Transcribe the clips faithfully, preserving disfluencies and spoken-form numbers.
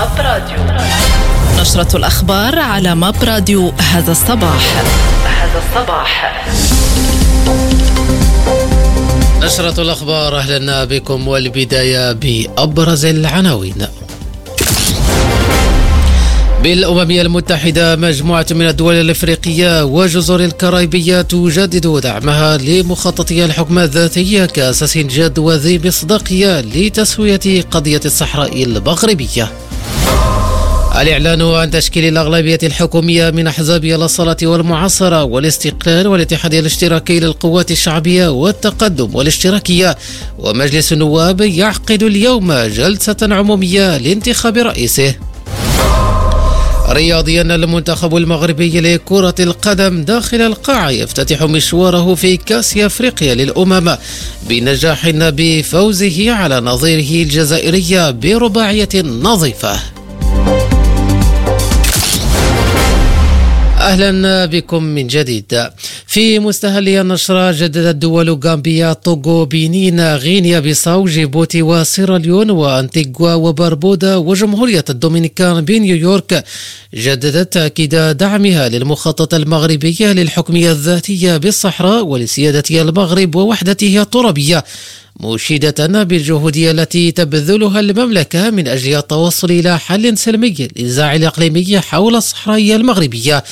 ماب راديو. نشرة الأخبار على ماب راديو هذا الصباح. هذا الصباح نشرة الأخبار، أهلا بكم، والبداية بأبرز العناوين. بالأمم المتحدة، مجموعة من الدول الأفريقية وجزر الكاريبية تجدد دعمها لمخططي الحكم الذاتي كأساس جاد وذي مصداقية لتسوية قضية الصحراء المغربية. الإعلان عن تشكيل الأغلبية الحكومية من أحزاب الأصالة والمعاصرة والاستقلال والاتحاد الاشتراكي للقوات الشعبية والتقدم والاشتراكية. ومجلس النواب يعقد اليوم جلسة عمومية لانتخاب رئيسه. رياضيا، المنتخب المغربي لكرة القدم داخل القاعة يفتتح مشواره في كأس أفريقيا للأمم بنجاح بفوزه على نظيره الجزائرية برباعية نظيفة. أهلا بكم من جديد. في مستهل النشرة، جددت دول غامبيا، طوغو، بنين، غينيا بيساو، جيبوتي وسيراليون وأنتيغوا وبربودا وجمهورية الدومينيكان بنيويورك جددت تأكيد دعمها للمخطط المغربي للحكمية الذاتية بالصحراء ولسيادة المغرب ووحدته الترابية، مشيدة بالجهود التي تبذلها المملكة من أجل التوصل إلى حل سلمي للنزاع الإقليمي حول الصحراء المغربية.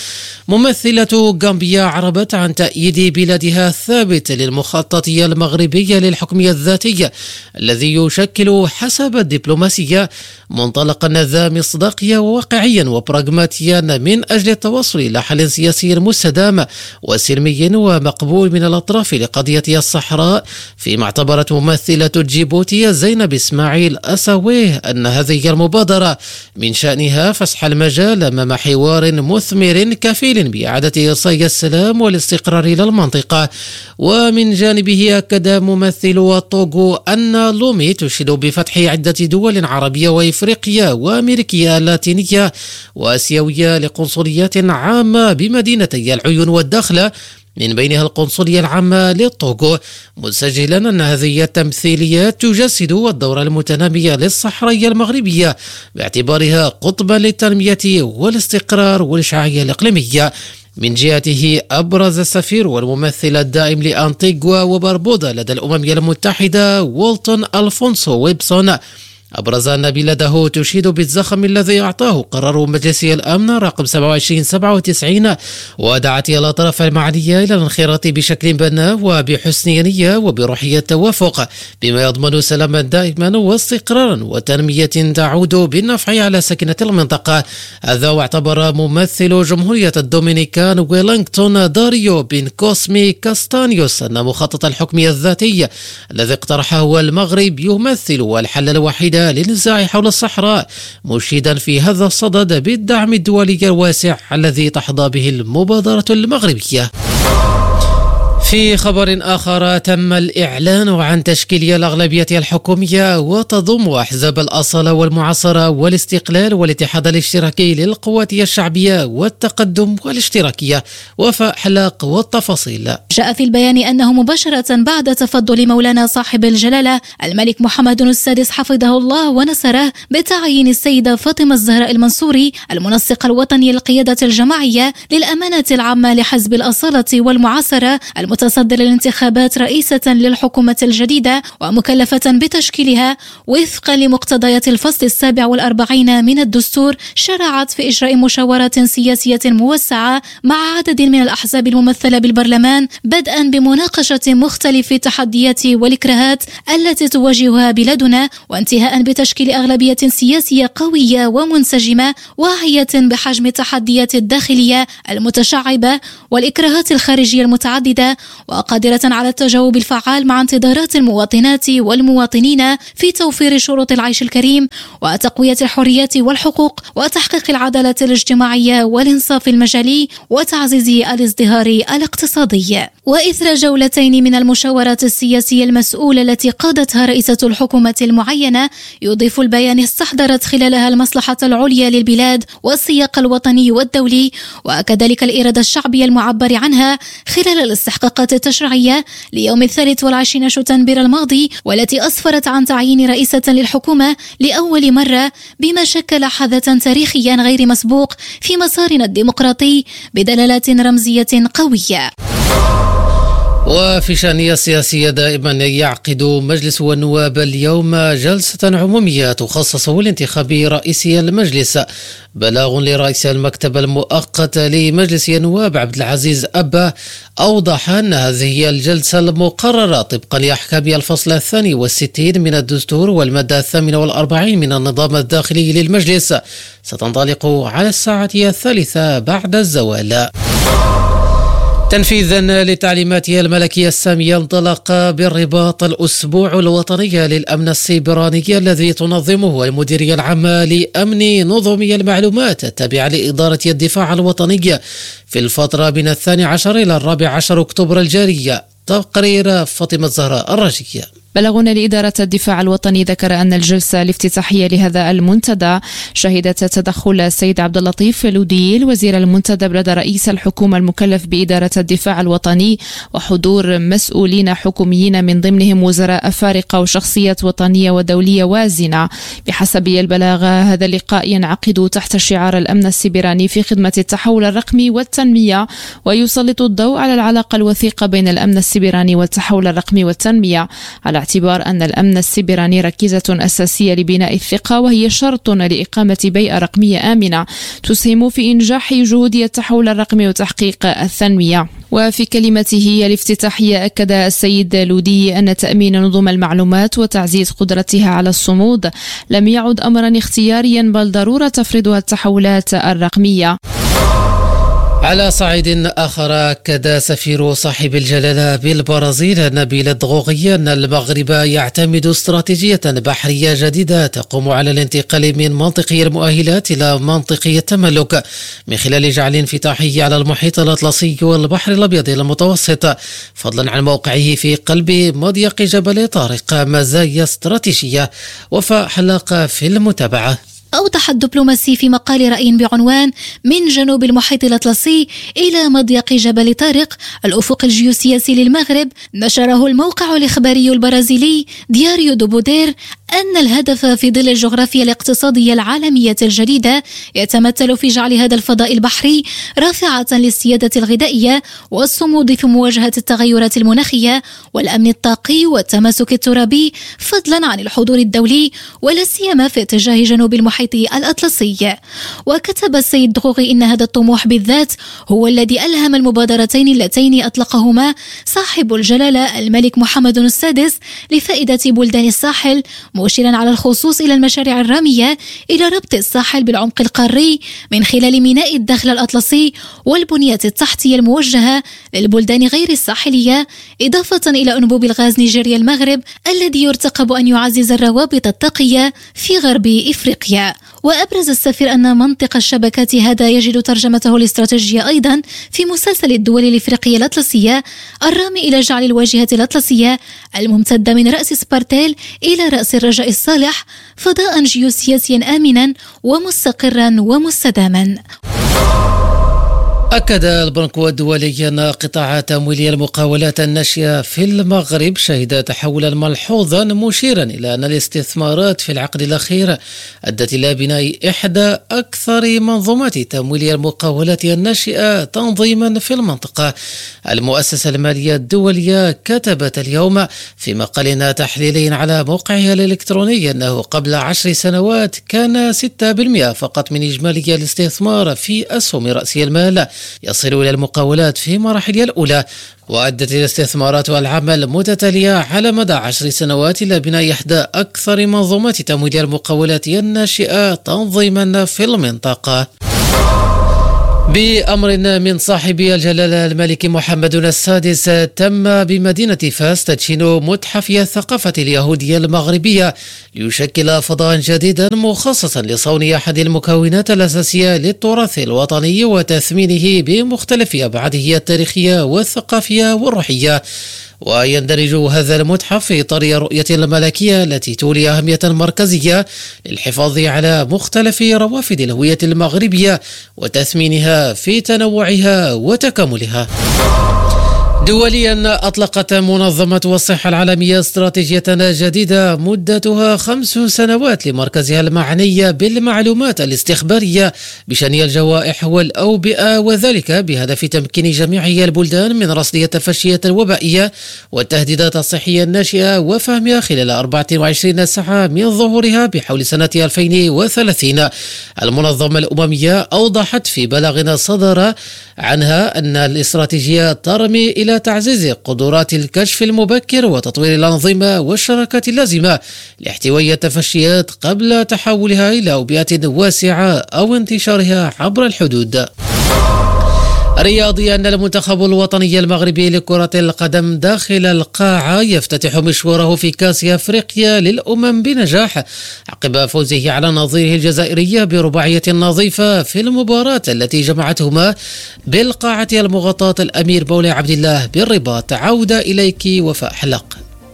ممثلة غامبيا عربت عن تأييد بلادها الثابت للمخطط المغربي للحكمية الذاتية الذي يشكل حسب الدبلوماسية منطلقا ذا مصداقية وواقعيا وبراغماتيا من أجل التوصل إلى حل سياسي مستدام وسلمي ومقبول من الأطراف لقضية الصحراء، فيما اعتبرت ممثلة جيبوتي زينب إسماعيل أساويه أن هذه المبادرة من شأنها فسح المجال أمام حوار مثمر كفيل بإعادة إرساء السلام والاستقرار إلى المنطقة. ومن جانبه أكد ممثل الطوغو أن لومي تشيد بفتح عدة دول عربية وإفريقية وأمريكية اللاتينية وآسيوية لقنصليات عامة بمدينتي العيون والداخلة، من بينها القنصلية العامة للطوغو، مسجلا أن هذه التمثيليات تجسد الدور المتنامي للصحراء المغربية باعتبارها قطبا للتنمية والاستقرار والإشعاعية الإقليمية. من جهته، أبرز السفير والممثل الدائم لأنتيغوا وبربودا لدى الأمم المتحدة والتون ألفونسو ويبسون أبرز أن بلاده تشيد بالزخم الذي أعطاه قرار مجلس الأمن رقم سبعة وعشرين سبعة وتسعين، ودعت الأطراف المعنية إلى الانخراط بشكل بناء وبحسن نية وبروحية توافق بما يضمن سلاما دائما واستقرارا وتنمية تعود بالنفع على سكنة المنطقة. هذا واعتبر ممثل جمهورية الدومينيكان ويلينغتون داريو بن كوسمي كاستانيوس أن مخطط الحكمية الذاتي الذي اقترحه المغرب يمثل الحل الوحيد للنزاع حول الصحراء، مشيدا في هذا الصدد بالدعم الدولي الواسع الذي تحظى به المبادرة المغربية. في خبر آخر، تم الإعلان عن تشكيل الأغلبية الحكومية وتضم أحزاب الأصالة والمعاصرة والاستقلال والاتحاد الاشتراكي للقوات الشعبية والتقدم والاشتراكية. وفاء حلاق والتفاصيل. جاء في البيان أنه مباشرة بعد تفضل مولانا صاحب الجلالة الملك محمد السادس حفظه الله ونصره بتعيين السيدة فاطمة الزهراء المنصوري المنسق الوطني للقيادة الجماعية للأمانة العامة لحزب الأصالة والمعاصرة المتصدر الانتخابات رئيسة للحكومة الجديدة ومكلفة بتشكيلها وفقا لمقتضيات الفصل السابع والأربعين من الدستور، شرعت في إجراء مشاورات سياسية موسعة مع عدد من الأحزاب الممثلة بالبرلمان، بدءا بمناقشة مختلف التحديات والإكراهات التي تواجهها بلادنا، وانتهاء بتشكيل أغلبية سياسية قوية ومنسجمة واعية بحجم التحديات الداخلية المتشعبة والإكراهات الخارجية المتعددة، وقادرة على التجاوب الفعال مع انتظارات المواطنات والمواطنين في توفير شروط العيش الكريم وتقوية الحريات والحقوق وتحقيق العدالة الاجتماعية والإنصاف المجالي وتعزيز الازدهار الاقتصادي. وإثر جولتين من المشاورات السياسية المسؤولة التي قادتها رئيسة الحكومة المعينة، يضيف البيان استحضرت خلالها المصلحة العليا للبلاد والسياق الوطني والدولي، وكذلك الإرادة الشعبية المعبر عنها خلال الاستحقاقات التشريعية ليوم الثالث والعشرين شتنبر الماضي، والتي أسفرت عن تعيين رئيسة للحكومة لأول مرة، بما شكل حدثا تاريخيا غير مسبوق في مسارنا الديمقراطي بدلالات رمزية قوية. وفي شأنية السياسية دائما يعقد مجلس النواب اليوم جلسة عمومية تخصص لانتخاب رئيس المجلس. بلاغ لرئيس المكتب المؤقت لمجلس النواب عبد العزيز أبا أوضح أن هذه الجلسة المقررة طبقا لأحكام الفصل الثاني والستين من الدستور والمادة الثامنة والأربعين من النظام الداخلي للمجلس ستنطلق على الساعة الثالثة بعد الزوال. تنفيذا لتعليمات الملكية السامية، انطلق بالرباط الأسبوع الوطني للأمن السيبراني الذي تنظمه المديرية العامة لأمن نظمي المعلومات التابعة لإدارة الدفاع الوطني في الفترة من الثاني عشر إلى الرابع عشر أكتوبر الجارية. تقرير فاطمة الزهراء الراشية. بلغنا لإدارة الدفاع الوطني ذكر أن الجلسة الافتتاحية لهذا المنتدى شهدت تدخل السيد عبد اللطيف لودي الوزير المنتدب لدى رئيس الحكومة المكلف بإدارة الدفاع الوطني، وحضور مسؤولين حكوميين من ضمنهم وزراء أفارقة وشخصيات وطنية ودولية وازنة. بحسب البلاغ، هذا اللقاء ينعقد تحت شعار الأمن السيبراني في خدمة التحول الرقمي والتنمية، ويسلط الضوء على العلاقة الوثيقة بين الأمن السيبراني والتحول الرقمي والتنمية، على اعتبار أن الأمن السيبراني ركيزة أساسية لبناء الثقة، وهي شرط لإقامة بيئة رقمية آمنة تسهم في إنجاح جهود التحول الرقمي وتحقيق التنمية. وفي كلمته الافتتاحية أكد السيد لودي أن تأمين نظم المعلومات وتعزيز قدرتها على الصمود لم يعد أمرا اختياريا، بل ضرورة تفرضها التحولات الرقمية. على صعيد آخر، أكد سفير صاحب الجلالة بالبرازيل نبيل دغوغي أن المغرب يعتمد استراتيجية بحرية جديدة تقوم على الانتقال من منطقة المؤهلات إلى منطقة التملك، من خلال جعل انفتاحه على المحيط الأطلسي والبحر الأبيض المتوسط، فضلا عن موقعه في قلب مضيق جبل طارق. مزايا استراتيجية. وفاء حلاقة في المتابعة. أوضح الدبلوماسي في مقال رأي بعنوان من جنوب المحيط الأطلسي إلى مضيق جبل طارق الأفق الجيوسياسي للمغرب، نشره الموقع الإخباري البرازيلي دياريو دو بودير أن الهدف في ظل الجغرافيا الاقتصادية العالمية الجديدة يتمثل في جعل هذا الفضاء البحري رافعة للسيادة الغذائية والصمود في مواجهة التغيرات المناخية والأمن الطاقي والتماسك الترابي، فضلا عن الحضور الدولي ولا سيما في اتجاه جنوب المحيط الأطلسي. وكتب السيد دغوغي إن هذا الطموح بالذات هو الذي ألهم المبادرتين اللتين أطلقهما صاحب الجلالة الملك محمد السادس لفائدة بلدان الساحل، مشيرا على الخصوص إلى المشاريع الرامية إلى ربط الساحل بالعمق القاري من خلال ميناء الداخل الأطلسي والبنية التحتية الموجهة للبلدان غير الساحلية، إضافة إلى أنبوب الغاز نيجيريا المغرب الذي يرتقب أن يعزز الروابط الطاقية في غرب إفريقيا. وأبرز السفير أن منطق الشبكات هذا يجد ترجمته الاستراتيجية أيضا في مسلسل الدول الإفريقية الأطلسية الرامي إلى جعل الواجهة الأطلسية الممتدة من رأس سبارتيل إلى رأس الرجاء الصالح فضاء جيوسياسيا آمنا ومستقرا ومستداما. أكد البنك الدولي أن قطاع تمويل المقاولات الناشئة في المغرب شهد تحولا ملحوظا، مشيرا إلى أن الاستثمارات في العقد الأخير أدت إلى بناء إحدى أكثر منظومات تمويل المقاولات الناشئة تنظيما في المنطقة. المؤسسة المالية الدولية كتبت اليوم في مقال تحليلي على موقعها الإلكتروني أنه قبل عشر سنوات كان ستة بالمئة فقط من إجمالي الاستثمار في أسهم رأس المال يصل إلى المقاولات في مراحلها الأولى، وأدت الاستثمارات والعمل متتالية على مدى عشر سنوات إلى بناء إحدى أكثر منظومات تمويل المقاولات الناشئة تنظيما في المنطقة. بأمر من صاحب الجلالة الملك محمد السادس تم بمدينة فاس تدشين متحف الثقافة اليهودية المغربية ليشكل فضاء جديدا مخصصا لصون أحد المكونات الأساسية للتراث الوطني وتثمينه بمختلف أبعاده التاريخية والثقافية والروحية. ويندرج هذا المتحف في إطار الرؤية الملكية التي تولي أهمية مركزية للحفاظ على مختلف روافد الهوية المغربية وتثمينها في تنوعها وتكاملها. دوليا، أطلقت منظمة الصحة العالمية استراتيجية جديدة مدتها خمس سنوات لمركزها المعني بالمعلومات الاستخبارية بشأن الجوائح والأوبئة، وذلك بهدف تمكين جميع البلدان من رصد التفشيات الوبائية والتهديدات الصحية الناشئة وفهمها خلال أربعة وعشرين ساعة من ظهورها بحول سنة ألفين وثلاثين. المنظمة الأممية أوضحت في بلاغ صدر عنها أن الاستراتيجية ترمي إلى تعزيز قدرات الكشف المبكر وتطوير الأنظمة والشراكات اللازمة لاحتواء التفشيات قبل تحولها إلى أوبئة واسعة أو انتشارها عبر الحدود. رياضيا، المنتخب الوطني المغربي لكرة القدم داخل القاعة يفتتح مشواره في كأس أفريقيا للأمم بنجاح عقب فوزه على نظيره الجزائرية برباعية نظيفة في المباراة التي جمعتهما بالقاعة المغطاة الأمير مولاي عبد الله بالرباط. عودة إليك وفاء حلق.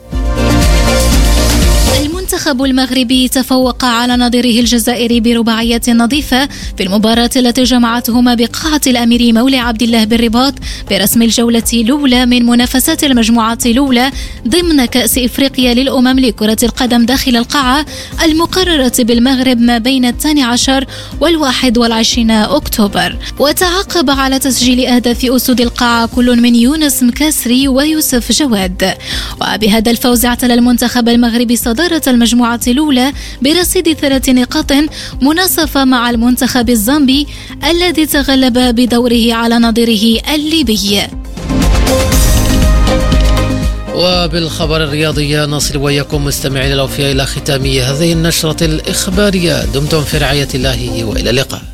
المنتخب المغربي تفوق على نظيره الجزائري برباعية نظيفة في المباراة التي جمعتهما بقاعة الأمير مولاي عبد الله بالرباط برسم الجولة الأولى من منافسات المجموعة الأولى ضمن كأس إفريقيا للأمم لكرة القدم داخل القاعة المقررة بالمغرب ما بين الثاني عشر والواحد والعشرين أكتوبر. وتعاقب على تسجيل أهداف أسود القاعة كل من يونس مكاسري ويوسف جواد. وبهذا الفوز اعتلى المنتخب المغربي صدارة المجموعة الأولى برصيد ثلاث نقاط مناصفة مع المنتخب الزامبي الذي تغلب بدوره على نظيره الليبي. وبالخبر الرياضي نصل وياكم مستمعين الأوفياء إلى ختام هذه النشرة الإخبارية. دمتم في رعاية الله وإلى اللقاء.